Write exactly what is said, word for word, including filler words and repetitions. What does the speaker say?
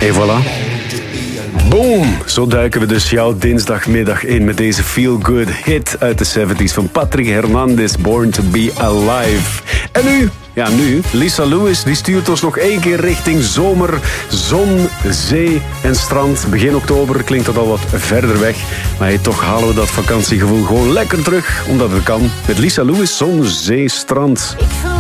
Et voilà. Boom! Zo duiken we dus jouw dinsdagmiddag in met deze feel-good hit uit de zeventig van Patrick Hernandez, Born to be Alive. En nu, ja nu, Lisa Lewis die stuurt ons nog één keer richting zomer, zon, zee en strand. Begin oktober klinkt dat al wat verder weg, maar hey, toch halen we dat vakantiegevoel gewoon lekker terug, omdat het kan. Met Lisa Lewis, zon, zee, strand.